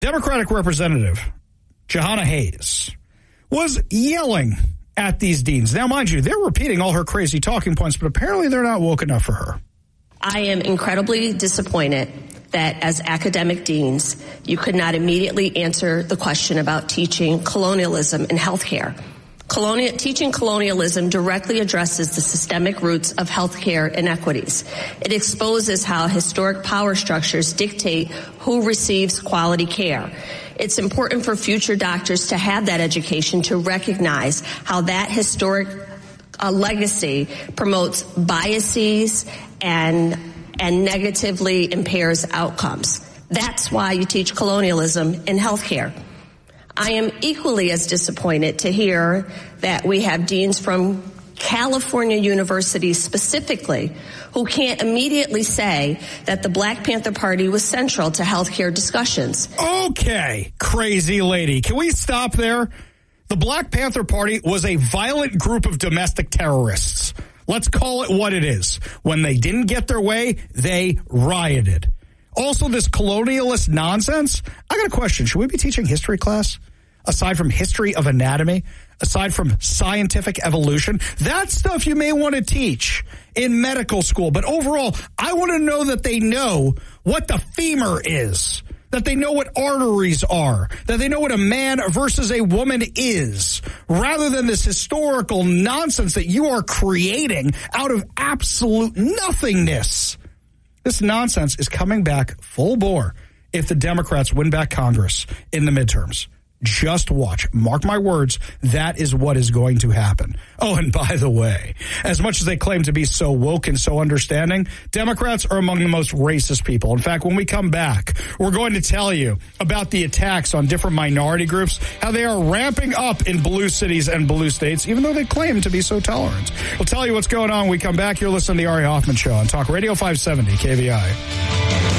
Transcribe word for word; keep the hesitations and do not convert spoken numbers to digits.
Democratic Representative Jahana Hayes was yelling at these deans. Now, mind you, they're repeating all her crazy talking points, but apparently they're not woke enough for her. I am incredibly disappointed that as academic deans, you could not immediately answer the question about teaching colonialism in healthcare. Colonial, teaching colonialism directly addresses the systemic roots of healthcare inequities. It exposes how historic power structures dictate who receives quality care. It's important for future doctors to have that education to recognize how that historic uh, legacy promotes biases and and negatively impairs outcomes. That's why you teach colonialism in healthcare. I am equally as disappointed to hear that we have deans from California universities specifically who can't immediately say that the Black Panther Party was central to healthcare discussions. Okay, crazy lady. Can we stop there? The Black Panther Party was a violent group of domestic terrorists. Let's call it what it is. When they didn't get their way, they rioted. Also, this colonialist nonsense. I got a question. Should we be teaching history class? Aside from history of anatomy, aside from scientific evolution, that stuff you may want to teach in medical school. But overall, I want to know that they know what the femur is, that they know what arteries are, that they know what a man versus a woman is, rather than this historical nonsense that you are creating out of absolute nothingness. This nonsense is coming back full bore if the Democrats win back Congress in the midterms. Just watch. Mark my words, that is what is going to happen. Oh, and by the way, as much as they claim to be so woke and so understanding, Democrats are among the most racist people. In fact, when we come back, we're going to tell you about the attacks on different minority groups, how they are ramping up in blue cities and blue states, even though they claim to be so tolerant. We'll tell you what's going on when we come back. You're listening to the Ari Hoffman Show on Talk Radio five seventy K V I.